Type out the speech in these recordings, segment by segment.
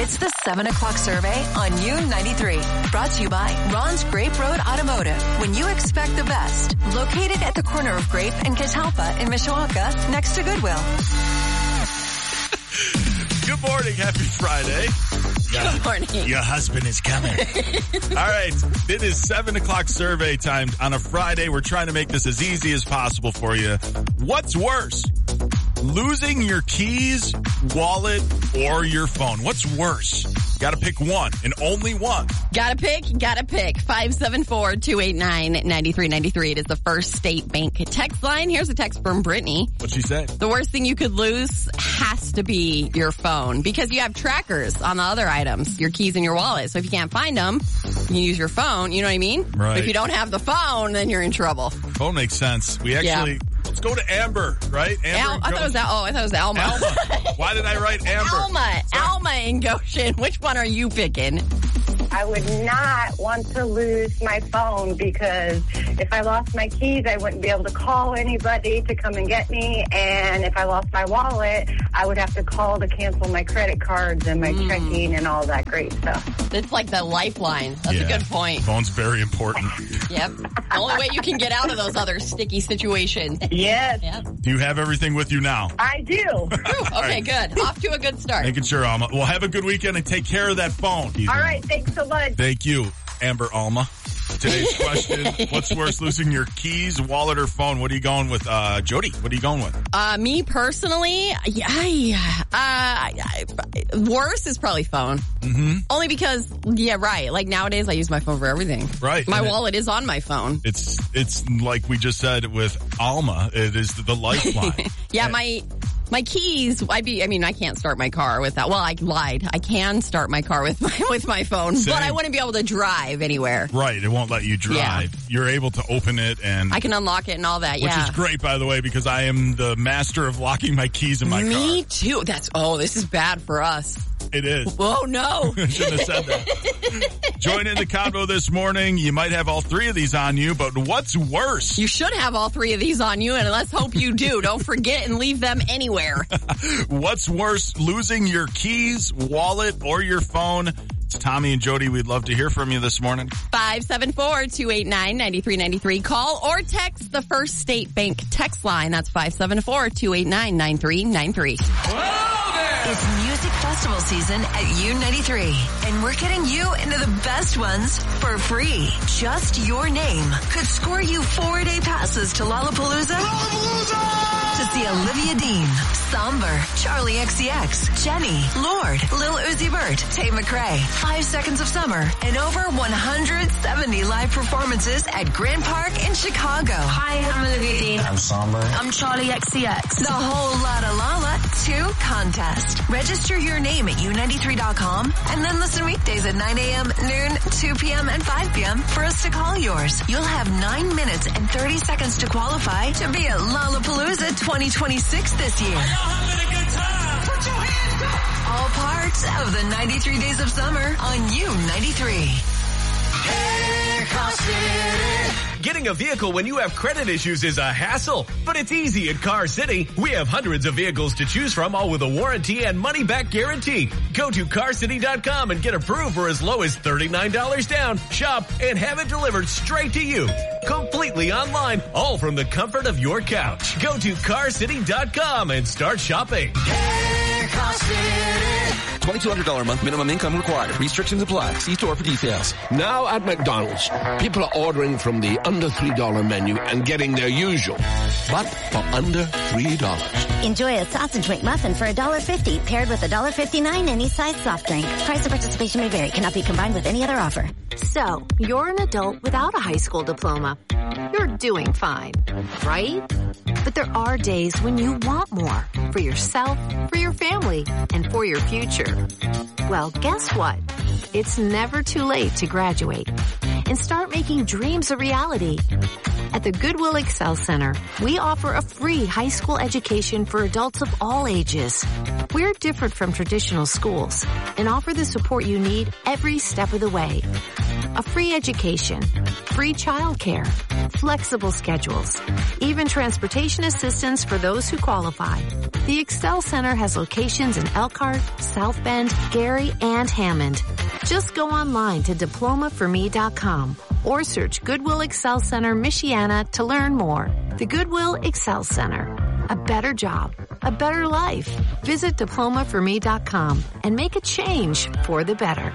It's the 7 o'clock survey on U93. Brought to you by Ron's Grape Road Automotive. When you expect the best. Located at the corner of Grape and Catalpa in Mishawaka, next to Goodwill. Good morning. Happy Friday. Good morning. Your husband is coming. All right. It is 7 o'clock survey time on a Friday. We're trying to make this as easy as possible for you. What's worse? Losing your keys, wallet, or your phone? What's worse? Got to pick one and only one. Gotta pick. 574-289-9393. It is the First State Bank text line. Here's a text from Brittany. What'd she say? The worst thing you could lose has to be your phone because you have trackers on the other items, your keys and your wallet. So if you can't find them, you can use your phone. You know what I mean? Right. If you don't have the phone, then you're in trouble. Phone makes sense. We actually... Yeah. Let's go to Amber, right? Amber. I thought it was Alma. Alma. Why did I write Amber? Alma in Goshen. Which one are you picking? I would not want to lose my phone because if I lost my keys, I wouldn't be able to call anybody to come and get me. And if I lost my wallet, I would have to call to cancel my credit cards and my checking and all that great stuff. It's like the lifeline. That's a good point. Phone's very important. Yep. The only way you can get out of those other sticky situations. Yes. Yep. Do you have everything with you now? I do. Okay, good. Off to a good start. Making sure, Alma. Well, have a good weekend and take care of that phone. All right. Thanks so much. Thank you, Amber Alma. Today's question, what's worse, losing your keys, wallet, or phone? What are you going with? Jody, what are you going with? Me personally, worse is probably phone. Mm-hmm. Only because, right. Like nowadays, I use my phone for everything. Right. My wallet is on my phone. It's like we just said with Alma. It is the lifeline. My keys, I can't start my car with that. Well, I lied. I can start my car with my phone, Same. But I wouldn't be able to drive anywhere. Right. It won't let you drive. Yeah. You're able to open it and... I can unlock it and all that, Which is great, by the way, because I am the master of locking my keys in my car. Me too. This is bad for us. It is. Oh, no. I shouldn't have said that. Join in the convo this morning. You might have all three of these on you, but what's worse? You should have all three of these on you, and let's hope you do. Don't forget and leave them anywhere. What's worse, losing your keys, wallet, or your phone? It's Tommy and Jody. We'd love to hear from you this morning. 574-289-9393. Call or text the First State Bank text line. That's 574-289-9393. It's music festival season at U93, and we're getting you into the best ones for free. Just your name could score you 4-day passes to Lollapalooza. To see Olivia Dean, Somber, Charlie XCX, Jenny, Lorde, Lil Uzi Vert, Tate McRae, 5 Seconds of Summer, and over 170 live performances at Grand Park in Chicago. Hi, I'm Olivia Dean. I'm Somber. I'm Charlie XCX. The whole Lotta Lala 2 contest. Register your name at U93.com and then listen weekdays at 9 a.m., noon, 2 p.m., and 5 p.m. for us to call yours. You'll have 9 minutes and 30 seconds to qualify to be at Lollapalooza 2026 this year. Are y'all having a good time? Put your hands up! All parts of the 93 Days of Summer on U93. Hey, Car City! Getting a vehicle when you have credit issues is a hassle, but it's easy at Car City. We have hundreds of vehicles to choose from, all with a warranty and money-back guarantee. Go to CarCity.com and get approved for as low as $39 down. Shop and have it delivered straight to you. Completely online, all from the comfort of your couch. Go to CarCity.com and start shopping. Hey, Car City! $2,200 a month minimum income required. Restrictions apply. See store for details. Now at McDonald's, people are ordering from the under $3 menu and getting their usual, but for under $3. Enjoy a sausage McMuffin for $1.50 paired with $1.59 any size soft drink. Price of participation may vary. Cannot be combined with any other offer. So, you're an adult without a high school diploma. You're doing fine, right? But there are days when you want more for yourself, for your family, and for your future. Well, guess what? It's never too late to graduate and start making dreams a reality. At the Goodwill Excel Center, we offer a free high school education for adults of all ages. We're different from traditional schools and offer the support you need every step of the way. a free education, free childcare, flexible schedules, even transportation assistance for those who qualify. The Excel Center has locations in Elkhart, South Bend, Gary, and Hammond. Just go online to diplomaforme.com or search Goodwill Excel Center Michiana to learn more. The Goodwill Excel Center. A better job, a better life. Visit diplomaforme.com and make a change for the better.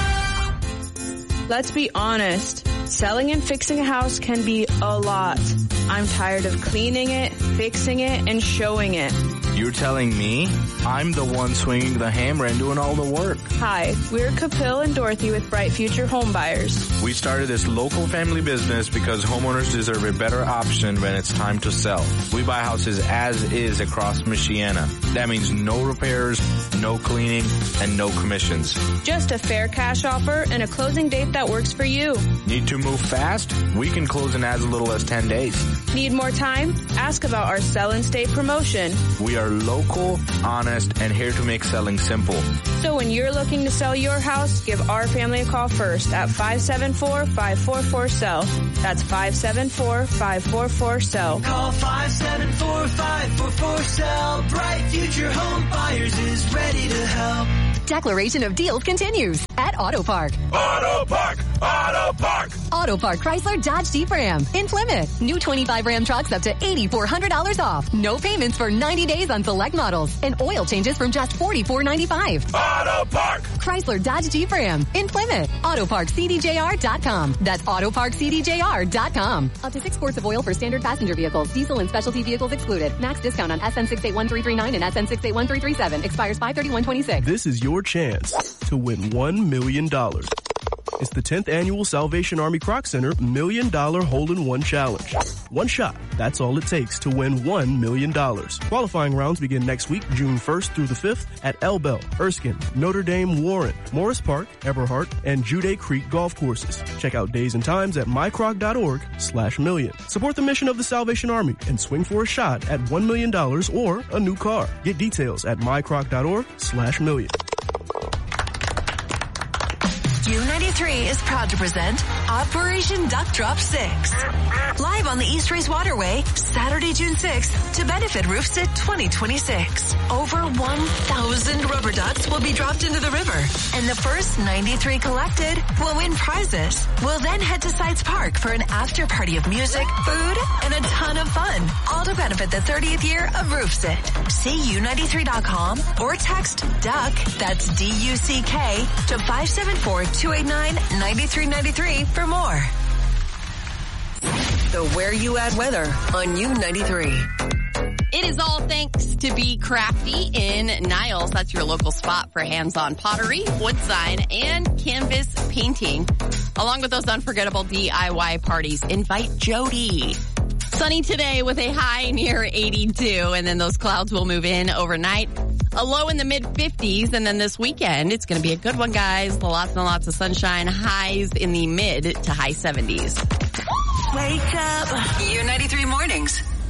Let's be honest. Selling and fixing a house can be a lot. I'm tired of cleaning it, fixing it, and showing it. You're telling me? I'm the one swinging the hammer and doing all the work. Hi, we're Kapil and Dorothy with Bright Future Home Buyers. We started this local family business because homeowners deserve a better option when it's time to sell. We buy houses as is across Michiana. That means no repairs, no cleaning, and no commissions. Just a fair cash offer and a closing date that works for you. Need to move fast? We can close in as little as 10 days. Need more time? Ask about our Sell and Stay promotion. We are local, honest, and here to make selling simple. So when you're looking to sell your house, give our family a call first at 574-544-SELL. That's 574-544-SELL. Call 574-544-SELL. Bright Future Home Buyers is ready to help. Declaration of Deals continues at Auto Park. Auto Park! Auto Park! Auto Park Chrysler Dodge Jeep Ram in Plymouth. New 25 Ram trucks up to $8,400 off. No payments for 90 days on select models. And oil changes from just $44.95. Auto Park! Chrysler Dodge Jeep Ram in Plymouth. AutoParkCDJR.com. That's AutoParkCDJR.com. Up to 6 quarts of oil for standard passenger vehicles. Diesel and specialty vehicles excluded. Max discount on SN 681-339 and SN 681-337. Expires 5/31/26. This is your chance to win $1 million. It's the 10th annual Salvation Army Croc Center $1 Million Hole-in-One Challenge. One shot, that's all it takes to win $1 million. Qualifying rounds begin next week, June 1st through the 5th at El Bell, Erskine, Notre Dame, Warren, Morris Park, Eberhart, and Jude Creek golf courses. Check out days and times at mycroc.org/million. Support the mission of the Salvation Army and swing for a shot at $1 million or a new car. Get details at mycroc.org/million. U93 is proud to present Operation Duck Drop 6. Live on the East Race Waterway, Saturday, June 6th, to benefit Roofsit 2026. Over 1,000 rubber ducks will be dropped into the river, and the first 93 collected will win prizes. We'll then head to Sites Park for an after party of music, food, and a ton of fun, all to benefit the 30th year of Roofsit. See U93.com or text DUCK, that's D-U-C-K, to 574-289-9393 for more. The Where You At weather on U93. It is all thanks to Be Crafty in Niles. That's your local spot for hands-on pottery, wood sign, and canvas painting. Along with those unforgettable DIY parties, invite Jody. Sunny today with a high near 82, and then those clouds will move in overnight. A low in the mid-50s, and then this weekend, it's going to be a good one, guys. Lots and lots of sunshine, highs in the mid to high 70s. Wake up. U93 mornings